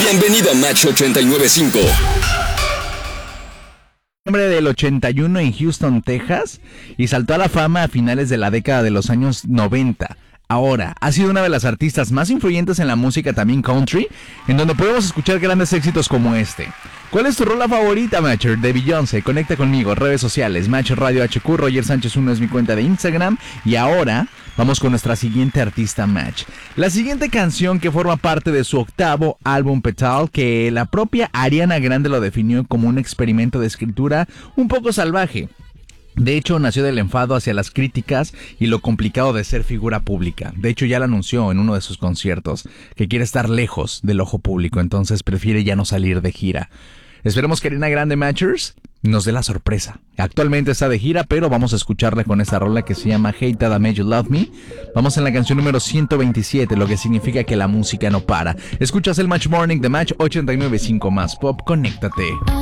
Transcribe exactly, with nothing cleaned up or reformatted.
Bienvenido a Match ochenta y nueve punto cinco. Nombre del ochenta y uno en Houston, Texas, y saltó a la fama a finales de la década de los años noventa. Ahora, ha sido una de las artistas más influyentes en la música también country, en donde podemos escuchar grandes éxitos como este. ¿Cuál es tu rola favorita, Matcher? De Beyoncé. Conecta conmigo, redes sociales, Match Radio H Q, Roger Sánchez uno es mi cuenta de Instagram. Y ahora, vamos con nuestra siguiente artista, Match. La siguiente canción que forma parte de su octavo álbum Petal, que la propia Ariana Grande lo definió como un experimento de escritura un poco salvaje. De hecho, nació del enfado hacia las críticas y lo complicado de ser figura pública. De hecho, ya lo anunció en uno de sus conciertos, que quiere estar lejos del ojo público, entonces prefiere ya no salir de gira. Esperemos que Ariana Grande, Matchers, nos dé la sorpresa. Actualmente está de gira, pero vamos a escucharla con esta rola que se llama Hate That I Made You Love Me. Vamos en la canción número ciento veintisiete, lo que significa que la música no para. Escuchas el Match Morning de Match ochenta y nueve punto cinco más Pop. Conéctate.